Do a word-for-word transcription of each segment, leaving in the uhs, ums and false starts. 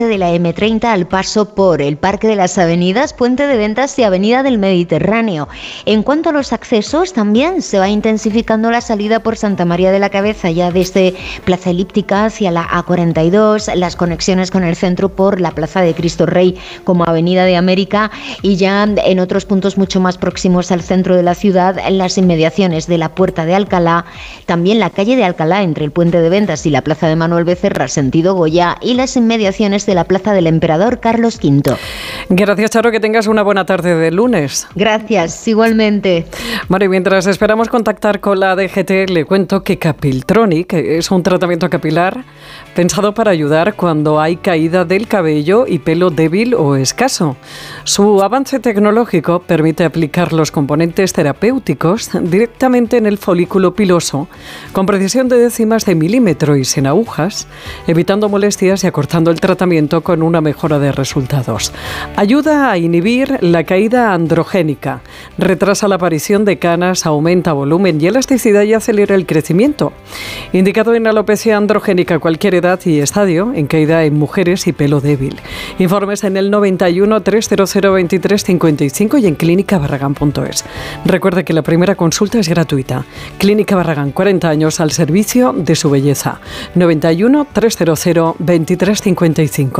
de la eme treinta al paso por el Parque de las Avenidas, Puente de Ventas y Avenida del Mediterráneo. En cuanto a los accesos, también se va intensificando la salida por Santa María de la Cabeza, ya desde Plaza Elíptica hacia la A cuarenta y dos, las conexiones con el centro por la Plaza de Cristo Rey como Avenida de América, y ya en otros puntos mucho más próximos al centro de la ciudad, en las inmediaciones de la Puerta de Alcalá, también la calle de Alcalá entre el Puente de Ventas y la Plaza de Manuel Becerra, sentido Goya, y las inmediaciones de de la Plaza del Emperador Carlos quinto. Gracias, Charo, que tengas una buena tarde de lunes. Gracias, igualmente. Bueno, y mientras esperamos contactar con la D G T, le cuento que Capiltronic es un tratamiento capilar pensado para ayudar cuando hay caída del cabello y pelo débil o escaso. Su avance tecnológico permite aplicar los componentes terapéuticos directamente en el folículo piloso, con precisión de décimas de milímetro y sin agujas, evitando molestias y acortando el tratamiento con una mejora de resultados. Ayuda a inhibir la caída androgénica, retrasa la aparición de canas, aumenta volumen y elasticidad y acelera el crecimiento. Indicado en alopecia androgénica, cualquier edad y estadio, en caída en mujeres y pelo débil. Informes en el noventa y uno, trescientos veintitrés, cincuenta y cinco y en clínica barragán punto es. Recuerde que la primera consulta es gratuita. Clínica Barragán, cuarenta años al servicio de su belleza. noventa y uno, trescientos veintitrés, cincuenta y cinco.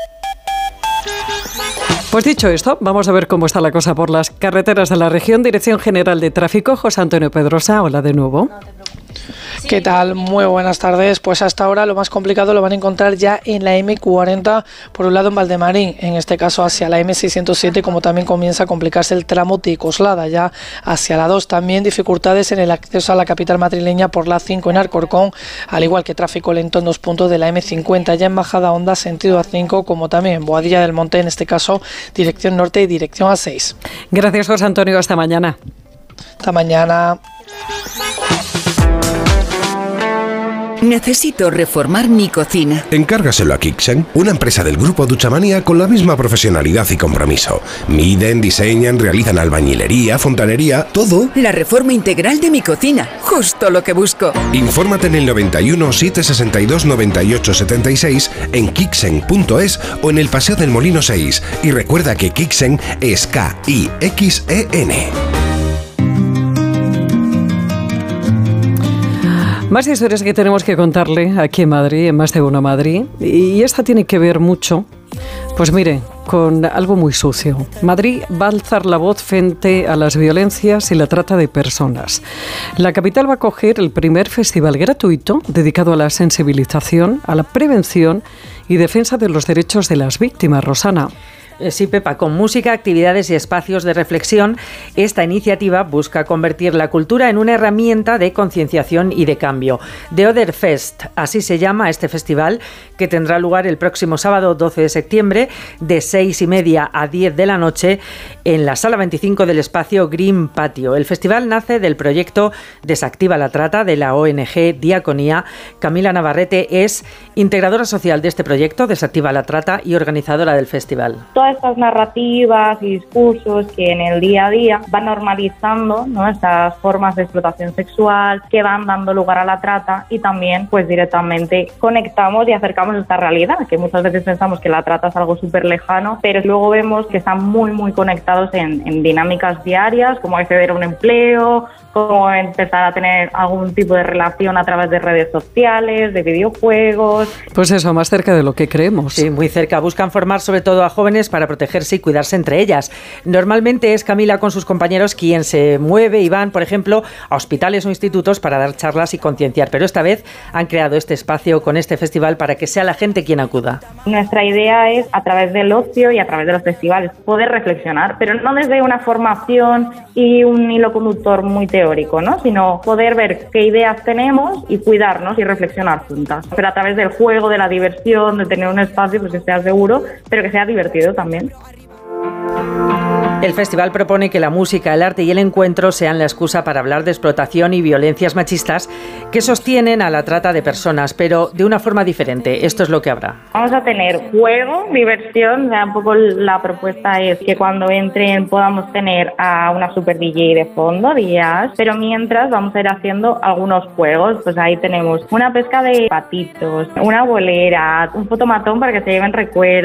Pues dicho esto, vamos a ver cómo está la cosa por las carreteras de la región. Dirección General de Tráfico, José Antonio Pedrosa, hola de nuevo. ¿Qué tal? Muy buenas tardes. Pues hasta ahora lo más complicado lo van a encontrar ya en la eme cuarenta, por un lado en Valdemarín, en este caso hacia la eme seiscientos siete, como también comienza a complicarse el tramo de Coslada, ya hacia la dos. También dificultades en el acceso a la capital madrileña por la cinco en Alcorcón, al igual que tráfico lento en dos puntos de la eme cincuenta, ya en Bajada Honda, sentido A cinco, como también en Boadilla del Monte, en este caso dirección norte y dirección A seis. Gracias, José Antonio. Hasta mañana. Hasta mañana. Necesito reformar mi cocina. Encárgaselo a Kixen, una empresa del grupo Duchamanía con la misma profesionalidad y compromiso. Miden, diseñan, realizan albañilería, fontanería, todo. La reforma integral de mi cocina, justo lo que busco. Infórmate en el noventa y uno, setecientos sesenta y dos, noventa y ocho setenta y seis, en kixen punto es o en el Paseo del Molino seis. Y recuerda que Kixen es K I X E N. Más historias que tenemos que contarle aquí en Madrid, en Más de Uno Madrid, y esta tiene que ver mucho, pues mire, con algo muy sucio. Madrid va a alzar la voz frente a las violencias y la trata de personas. La capital va a acoger el primer festival gratuito dedicado a la sensibilización, a la prevención y defensa de los derechos de las víctimas. Rosana. Sí, Pepa, con música, actividades y espacios de reflexión, esta iniciativa busca convertir la cultura en una herramienta de concienciación y de cambio. The Other Fest, así se llama este festival, que tendrá lugar el próximo sábado doce de septiembre, de seis y media a diez de la noche, en la sala veinticinco del espacio Green Patio. El festival nace del proyecto Desactiva la Trata de la O N G Diaconía. Camila Navarrete es integradora social de este proyecto, Desactiva la Trata, y organizadora del festival. Todas estas narrativas y discursos que en el día a día van normalizando, ¿no?, estas formas de explotación sexual que van dando lugar a la trata, y también pues directamente conectamos y acercamos esta realidad, que muchas veces pensamos que la trata es algo súper lejano, pero luego vemos que están muy muy conectados en, en dinámicas diarias, como acceder a un empleo, como empezar a tener algún tipo de relación a través de redes sociales, de videojuegos. Pues eso, más cerca de lo que creemos. Sí, muy cerca. Buscan formar sobre todo a jóvenes para protegerse y cuidarse entre ellas. Normalmente es Camila con sus compañeros quien se mueve y van, por ejemplo, a hospitales o institutos para dar charlas y concienciar, pero esta vez han creado este espacio con este festival para que sea la gente quien acuda. Nuestra idea es, a través del ocio y a través de los festivales, poder reflexionar, pero no desde una formación y un hilo conductor muy teórico, ¿no?, sino poder ver qué ideas tenemos y cuidarnos y reflexionar juntas, pero a través del juego, de la diversión, de tener un espacio pues que sea seguro, pero que sea divertido también. El festival propone que la música, el arte y el encuentro sean la excusa para hablar de explotación y violencias machistas que sostienen a la trata de personas, pero de una forma diferente. Esto es lo que habrá. Vamos a tener juego, diversión, o sea, un poco la propuesta es que cuando entren podamos tener a una super D J de fondo, días, pero mientras vamos a ir haciendo algunos juegos, pues ahí tenemos una pesca de patitos, una bolera, un fotomatón para que se lleven recuerdos.